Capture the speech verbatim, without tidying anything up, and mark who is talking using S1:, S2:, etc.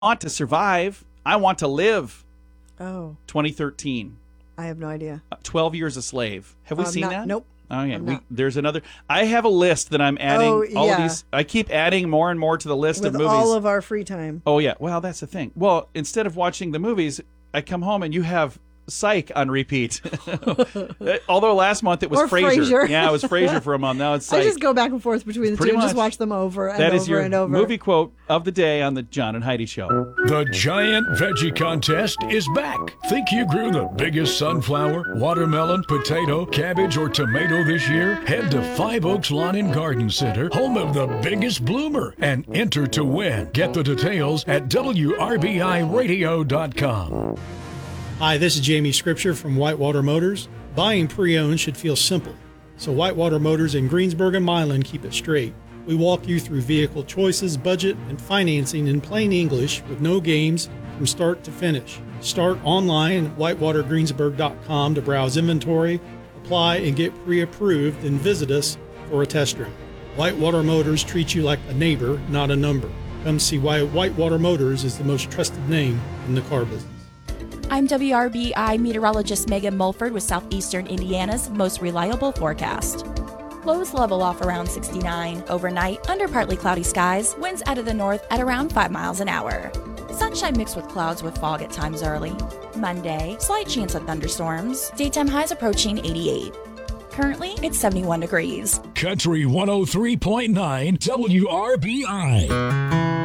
S1: want to survive. I want to live.
S2: Oh.
S1: twenty thirteen.
S2: I have no idea.
S1: Uh, twelve Years a Slave. Have we
S2: Um,
S1: seen
S2: not-
S1: that?
S2: Nope.
S1: Oh, yeah.
S2: I'm
S1: We,
S2: not.
S1: there's another. I have a list that I'm adding.
S2: Oh,
S1: all
S2: yeah.
S1: of these. I keep adding more and more to the list
S2: With
S1: of movies.
S2: all of our free time.
S1: Oh, yeah. Well, that's the thing. Well, instead of watching the movies, I come home and you have Psych on repeat. Although last month it was
S2: Or
S1: Frasier.
S2: Frasier.
S1: Yeah, it was Frasier for a month. Now it's Psych.
S2: I just go back and forth between the
S1: Pretty
S2: two and just
S1: much.
S2: watch them over and
S1: That
S2: over
S1: is your
S2: and over.
S1: movie quote of the day on the John and Heidi Show.
S3: The Giant Veggie Contest is back. Think you grew the biggest sunflower, watermelon, potato, cabbage, or tomato this year? Head to Five Oaks Lawn and Garden Center, home of the biggest bloomer, and enter to win. Get the details at W R B I radio dot com.
S4: Hi, this is Jamie Scripture from Whitewater Motors. Buying pre-owned should feel simple, so Whitewater Motors in Greensburg and Milan keep it straight. We walk you through vehicle choices, budget, and financing in plain English with no games from start to finish. Start online at whitewater greensburg dot com to browse inventory, apply, and get pre-approved, and visit us for a test drive. Whitewater Motors treats you like a neighbor, not a number. Come see why Whitewater Motors is the most trusted name in the car business.
S5: I'm W R B I meteorologist Megan Mulford with Southeastern Indiana's most reliable forecast. Lows level off around sixty-nine. Overnight, under partly cloudy skies, winds out of the north at around five miles an hour. Sunshine mixed with clouds with fog at times early. Monday, slight chance of thunderstorms. Daytime highs approaching eighty-eight. Currently, it's seventy-one degrees.
S3: Country one oh three point nine W R B I.